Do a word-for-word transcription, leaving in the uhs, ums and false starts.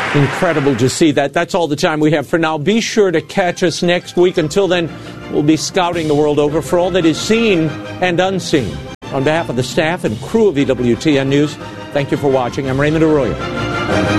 Incredible to see that. That's all the time we have for now. Be sure to catch us next week. Until then, we'll be scouting the world over for all that is seen and unseen. On behalf of the staff and crew of E W T N News, thank you for watching. I'm Raymond Arroyo.